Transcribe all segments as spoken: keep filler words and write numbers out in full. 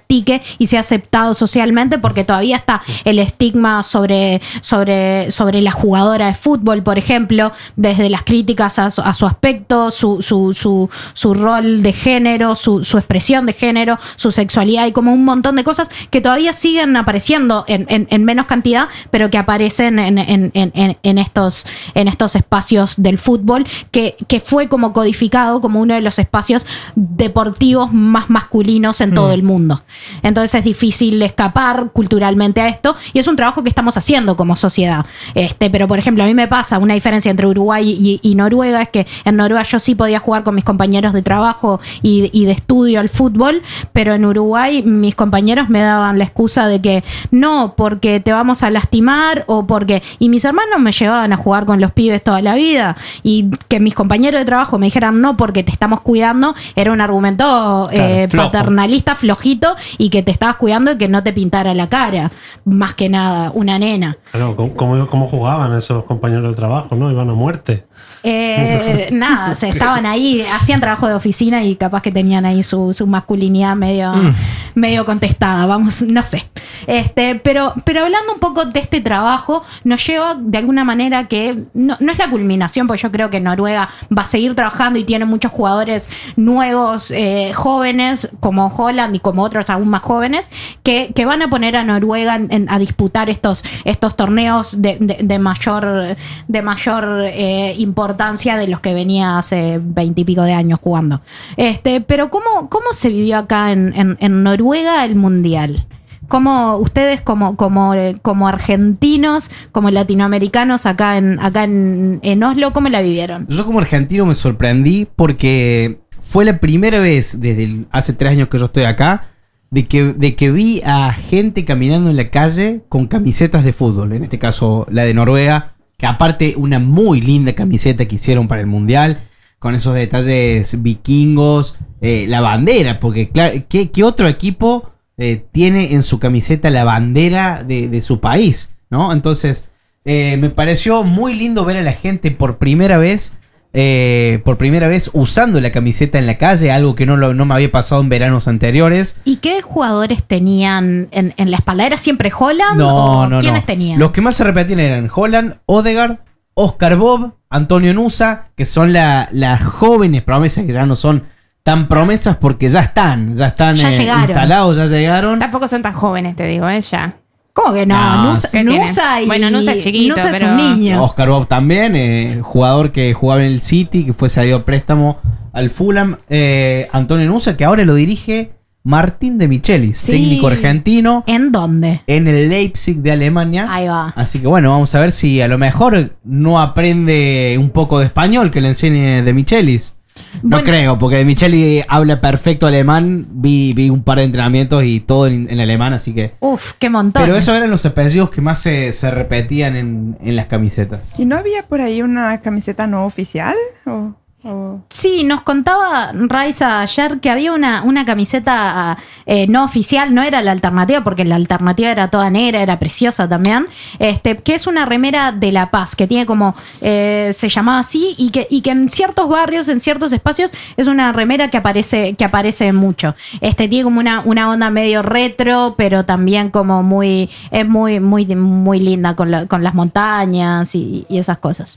practique y sea aceptado socialmente, porque todavía está el estigma sobre, sobre, sobre la jugadora de fútbol, por ejemplo, desde las críticas a su, a su aspecto, su, su, su, su rol de género, su, su expresión de género, su sexualidad y como un montón de cosas que todavía siguen apareciendo en, en, en menos cantidad, pero que aparecen en, en, en, en, estos, en estos espacios del fútbol, que, que fue como codificado como uno de los espacios deportivos más masculinos en todo mm. el mundo. Entonces es difícil escapar culturalmente a esto, y es un trabajo que estamos haciendo como sociedad. Este, pero, por ejemplo, a mí me pasa una diferencia entre Uruguay y, y Noruega, es que en Noruega yo sí podía jugar con mis compañeros de trabajo y, y de estudio al fútbol, pero en Uruguay mis compañeros me daban la excusa de que no, porque te vamos a lastimar, o porque... Y mis hermanos me llevaban a jugar con los pibes toda la vida, y que mis compañeros de trabajo me dijeran no, porque te estamos cuidando, era un argumento claro, eh, paternalista, flojito, y que te estabas cuidando y que no te pintara la cara, más que nada, una nena. Claro, ¿cómo, cómo jugaban esos compañeros de trabajo, no? Iban a muerte. Eh, nada, se estaban ahí, hacían trabajo de oficina y capaz que tenían ahí su, su masculinidad medio, mm. medio contestada, vamos, no sé. Este, pero, pero hablando un poco de este trabajo, nos lleva de alguna manera que no, no es la culminación, porque yo creo que Noruega va a seguir trabajando y tiene muchos jugadores nuevos, eh, jóvenes, como Holland y como otros aún más jóvenes, que, que van a poner a Noruega en, en, a disputar estos, estos torneos de, de, de mayor, de mayor eh, importancia de los que venía hace veintipico de años jugando. Este, pero ¿cómo, cómo se vivió acá en, en, en Noruega el Mundial? ¿Cómo ustedes como, como, como argentinos, como latinoamericanos acá en, acá en, en Oslo, cómo la vivieron? Yo como argentino me sorprendí porque fue la primera vez desde el, hace tres años que yo estoy acá de que, de que vi a gente caminando en la calle con camisetas de fútbol, en este caso la de Noruega, que aparte una muy linda camiseta que hicieron para el Mundial, con esos detalles vikingos, eh, la bandera, porque claro, ¿qué, qué otro equipo eh, tiene en su camiseta la bandera de, de su país, ¿no? Entonces, eh, me pareció muy lindo ver a la gente por primera vez, eh, por primera vez usando la camiseta en la calle, algo que no, lo, no me había pasado en veranos anteriores. ¿Y qué jugadores tenían en, en la espalda? ¿Era siempre Holland no, o no, quiénes no. tenían? Los que más se repetían eran Holland, Odegaard, Oscar Bob, Antonio Nusa, que son la, las jóvenes promesas que ya no son tan promesas porque ya están, ya están ya eh, instalados, ya llegaron. Tampoco son tan jóvenes, te digo, ¿eh? Ya. ¿Cómo que no? no Nusa, Nusa y... Bueno, Nusa es chiquito, Nusa pero... es un niño. Oscar Bob también, eh, jugador que jugaba en el City, que fue cedido a préstamo al Fulham. Eh, Antonio Nusa, que ahora lo dirige Martín de Michelis, sí. técnico argentino. ¿En dónde? En el Leipzig de Alemania. Ahí va. Así que bueno, vamos a ver si a lo mejor no aprende un poco de español que le enseñe de Michelis. No bueno, creo, porque de Micheli habla perfecto alemán. Vi, vi un par de entrenamientos y todo en, en alemán, así que... Uf, qué montón. Pero esos eran los apellidos que más se, se repetían en, en las camisetas. ¿Y no había por ahí una camiseta no oficial? ¿O...? Oh. Sí, nos contaba Raiza ayer que había una, una camiseta eh, no oficial, no era la alternativa, porque la alternativa era toda negra, era preciosa también, este, que es una remera de La Paz, que tiene como, eh, se llamaba así, y que, y que en ciertos barrios, en ciertos espacios, es una remera que aparece, que aparece mucho. Este, tiene como una, una onda medio retro, pero también como muy, es muy, muy, muy linda con, la, con las montañas y, y esas cosas.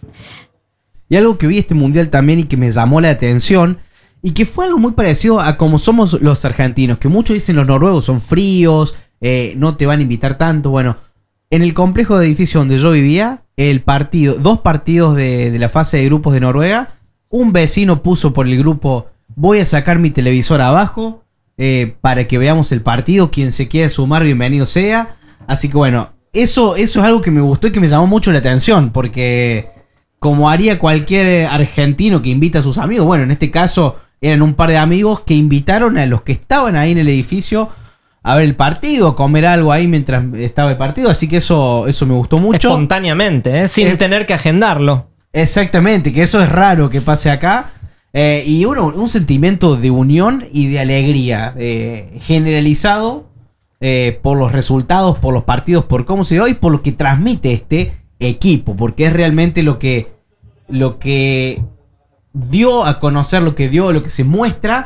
Y algo que vi este mundial también y que me llamó la atención, y que fue algo muy parecido a como somos los argentinos, que muchos dicen los noruegos son fríos, eh, no te van a invitar tanto. Bueno, en el complejo de edificio donde yo vivía, el partido, dos partidos de, de la fase de grupos de Noruega, un vecino puso por el grupo: voy a sacar mi televisor abajo eh, para que veamos el partido, quien se quiera sumar, bienvenido sea. Así que bueno, eso, eso es algo que me gustó y que me llamó mucho la atención, porque... como haría cualquier argentino que invita a sus amigos. Bueno, en este caso eran un par de amigos que invitaron a los que estaban ahí en el edificio a ver el partido, a comer algo ahí mientras estaba el partido. Así que eso, eso me gustó mucho. Espontáneamente, ¿eh? Sin eh, tener que agendarlo. Exactamente, que eso es raro que pase acá. Eh, y uno, un sentimiento de unión y de alegría eh, generalizado eh, por los resultados, por los partidos, por cómo se dio y por lo que transmite este equipo, porque es realmente lo que lo que dio a conocer, lo que dio, lo que se muestra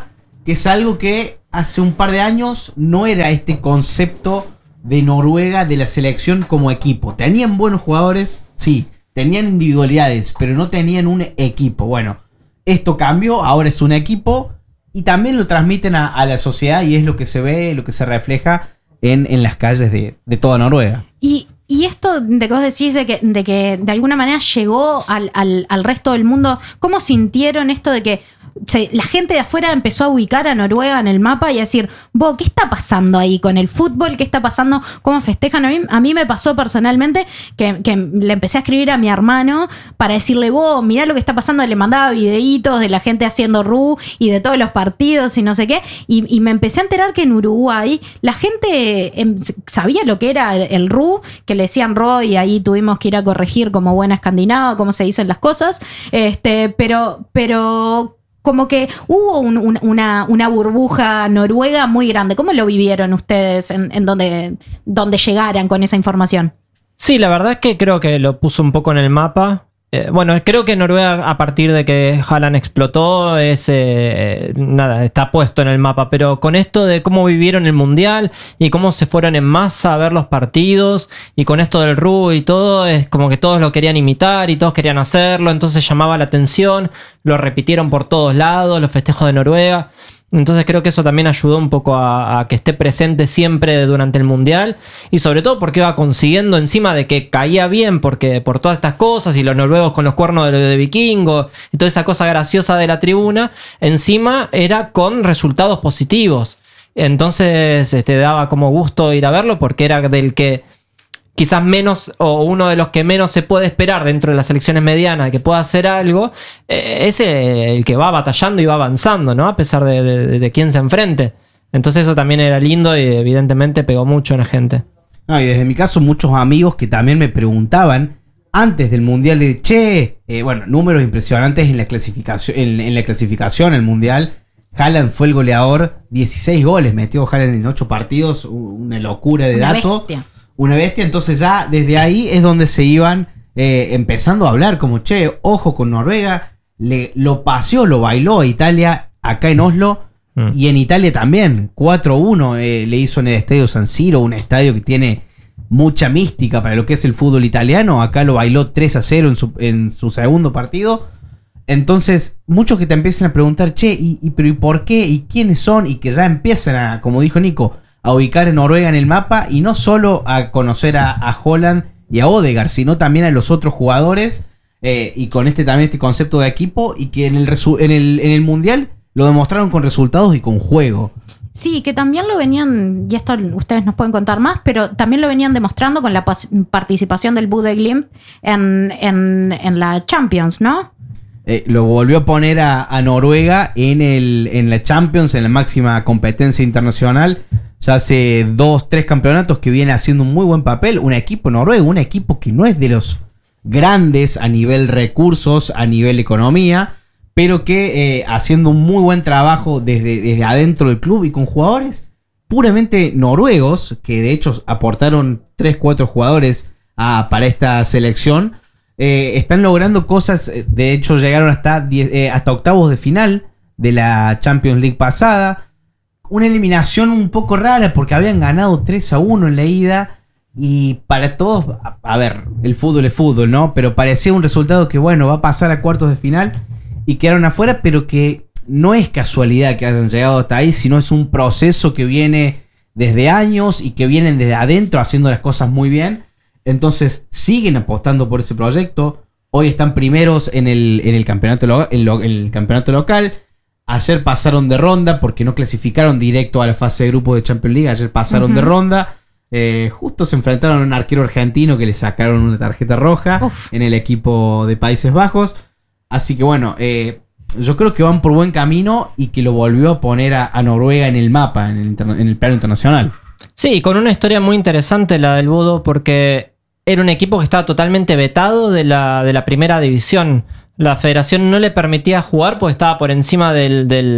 que es algo que hace un par de años no era este concepto de Noruega, de la selección como equipo. Tenían buenos jugadores, sí, tenían individualidades, pero no tenían un equipo. Bueno, esto cambió, ahora es un equipo y también lo transmiten a, a la sociedad y es lo que se ve, lo que se refleja en, en las calles de, de toda Noruega. Y, y esto de que vos decís de que de, que de alguna manera llegó al, al, al resto del mundo, ¿cómo sintieron esto de que se, la gente de afuera empezó a ubicar a Noruega en el mapa y a decir, vos, ¿qué está pasando ahí con el fútbol? ¿Qué está pasando? ¿Cómo festejan? A mí, a mí me pasó personalmente que, que le empecé a escribir a mi hermano para decirle, vos, mirá lo que está pasando. Le mandaba videitos de la gente haciendo R U y de todos los partidos y no sé qué. Y, y me empecé a enterar que en Uruguay la gente eh, sabía lo que era el, el R U, que le decían R O, y ahí tuvimos que ir a corregir como buena escandinava, cómo se dicen las cosas. Este, pero, pero como que hubo un, un, una, una burbuja noruega muy grande. ¿Cómo lo vivieron ustedes en, en donde, donde llegaran con esa información? Sí, la verdad es que creo que lo puso un poco en el mapa. Eh, bueno, creo que Noruega, a partir de que Haaland explotó, es eh, nada, está puesto en el mapa. Pero con esto de cómo vivieron el Mundial y cómo se fueron en masa a ver los partidos, y con esto del R U y todo, es como que todos lo querían imitar y todos querían hacerlo. Entonces llamaba la atención, lo repitieron por todos lados, los festejos de Noruega. Entonces creo que eso también ayudó un poco a, a que esté presente siempre durante el Mundial, y sobre todo porque iba consiguiendo, encima de que caía bien porque por todas estas cosas y los noruegos con los cuernos de, de vikingo y toda esa cosa graciosa de la tribuna, encima era con resultados positivos. Entonces este, daba como gusto ir a verlo porque era del que quizás menos, o uno de los que menos se puede esperar dentro de las selecciones medianas que pueda hacer algo, eh, es el que va batallando y va avanzando, ¿no? A pesar de, de, de quién se enfrente. Entonces eso también era lindo y evidentemente pegó mucho en la gente. No, y desde mi caso muchos amigos que también me preguntaban antes del Mundial de, che, eh, bueno, números impresionantes en la clasificación, en, en la clasificación, el Mundial. Haaland fue el goleador, dieciséis goles metió Haaland en ocho partidos, una locura de Una dato. bestia. Una bestia, entonces ya desde ahí es donde se iban eh, empezando a hablar como, che, ojo con Noruega, le, lo paseó, lo bailó a Italia acá en Oslo, mm. y en Italia también, cuatro uno eh, le hizo en el Estadio San Siro, un estadio que tiene mucha mística para lo que es el fútbol italiano. Acá lo bailó tres a cero en su, en su segundo partido. Entonces, muchos que te empiezan a preguntar, che, ¿y, y, pero ¿y por qué? ¿Y quiénes son? Y que ya empiezan a, como dijo Nico, a ubicar a Noruega en el mapa, y no solo a conocer a, a Haaland y a Odegaard, sino también a los otros jugadores, eh, y con este también este concepto de equipo, y que en el, resu- en el, en el Mundial lo demostraron con resultados y con juego. Sí, que también lo venían, y esto ustedes nos pueden contar más, pero también lo venían demostrando con la pas- participación del Bodø/Glimt en, en, en la Champions, ¿no? Eh, lo volvió a poner a, a Noruega en, el, en la Champions, en la máxima competencia internacional. Ya hace dos, tres campeonatos que viene haciendo un muy buen papel. Un equipo noruego, un equipo que no es de los grandes a nivel recursos, a nivel economía, pero que eh, haciendo un muy buen trabajo desde, desde adentro del club y con jugadores puramente noruegos, que de hecho aportaron tres, cuatro jugadores a, para esta selección. Eh, están logrando cosas, de hecho llegaron hasta, diez, eh, hasta octavos de final de la Champions League pasada. Una eliminación un poco rara porque habían ganado tres a uno en la ida, y para todos, a, a ver, el fútbol es fútbol, ¿no? Pero parecía un resultado que, bueno, va a pasar a cuartos de final, y quedaron afuera, pero que no es casualidad que hayan llegado hasta ahí, sino es un proceso que viene desde años y que vienen desde adentro haciendo las cosas muy bien. Entonces siguen apostando por ese proyecto. Hoy están primeros en el, en el, campeonato, lo, en lo, en el campeonato local. Ayer pasaron de ronda porque no clasificaron directo a la fase de grupo de Champions League. Ayer pasaron uh-huh. de ronda. Eh, justo se enfrentaron a un arquero argentino que le sacaron una tarjeta roja Uf. en el equipo de Países Bajos. Así que bueno, eh, yo creo que van por buen camino y que lo volvió a poner a, a Noruega en el mapa, en el, interna- en el plano internacional. Sí, con una historia muy interesante la del Bodø, porque era un equipo que estaba totalmente vetado de la, de la primera división. La federación no le permitía jugar porque estaba por encima del, del,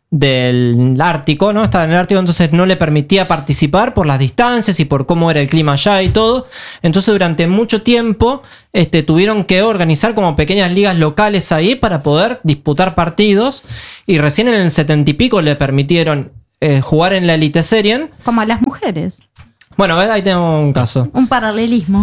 del Ártico, ¿no? Estaba en el Ártico, entonces no le permitía participar por las distancias y por cómo era el clima allá y todo. Entonces durante mucho tiempo este, tuvieron que organizar como pequeñas ligas locales ahí para poder disputar partidos, y recién en el setenta y pico le permitieron eh, jugar en la Eliteserien. Como a las mujeres. Bueno, ahí tengo un caso. Un paralelismo.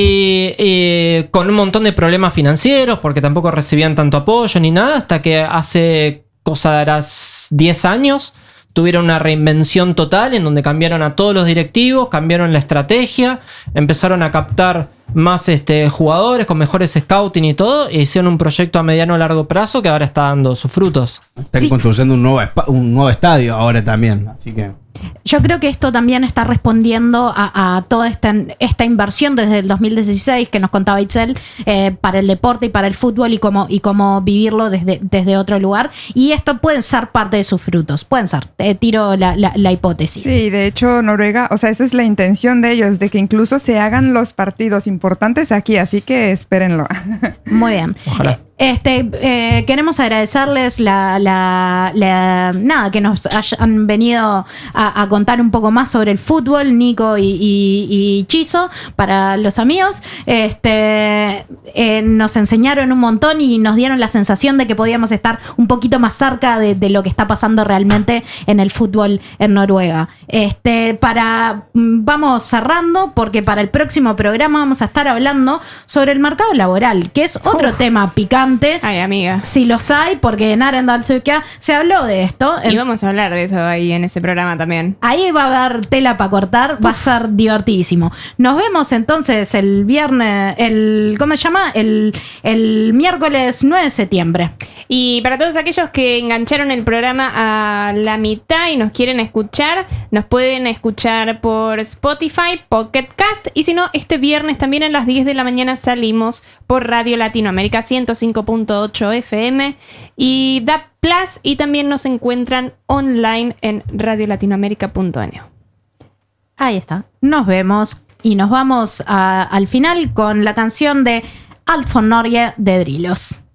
Y, y con un montón de problemas financieros, porque tampoco recibían tanto apoyo ni nada, hasta que hace cosa de diez años tuvieron una reinvención total en donde cambiaron a todos los directivos, cambiaron la estrategia, empezaron a captar más este, jugadores con mejores scouting y todo, e hicieron un proyecto a mediano o largo plazo que ahora está dando sus frutos. Están Sí. construyendo un nuevo, espa- un nuevo estadio ahora también, así que... Yo creo que esto también está respondiendo a, a toda esta, esta inversión desde el dos mil dieciséis que nos contaba Itzel eh, para el deporte y para el fútbol y cómo, y cómo vivirlo desde, desde otro lugar. Y esto pueden ser parte de sus frutos. Pueden ser. Te tiro la, la, la hipótesis. Sí, de hecho, Noruega, o sea, esa es la intención de ellos, de que incluso se hagan los partidos importantes aquí, así que espérenlo. Muy bien. Ojalá. Este, eh, queremos agradecerles la, la, la- nada, que nos hayan venido a, a contar un poco más sobre el fútbol, Nico y, y, y Chizo, para los amigos. Este, eh, nos enseñaron un montón y nos dieron la sensación de que podíamos estar un poquito más cerca de, de lo que está pasando realmente en el fútbol en Noruega. Este, para, mm, vamos cerrando, porque para el próximo programa vamos a estar hablando sobre el mercado laboral, que es otro tema picante. Ay, amiga. Si los hay, porque en Arendalsukia se habló de esto. Y vamos a hablar de eso ahí en ese programa también. Ahí va a haber tela para cortar, va a ser divertidísimo. Nos vemos entonces el viernes, el ¿cómo se llama? El, el miércoles nueve de septiembre. Y para todos aquellos que engancharon el programa a la mitad y nos quieren escuchar, nos pueden escuchar por Spotify, Pocket Cast, y si no, este viernes también a las diez de la mañana salimos por Radio Latinoamérica ciento cinco punto ocho F M y D A B Plus, y también nos encuentran online en radio latinoamérica punto n o. Ahí está. Nos vemos y nos vamos a- al final con la canción de Alf von Norge de Drillos.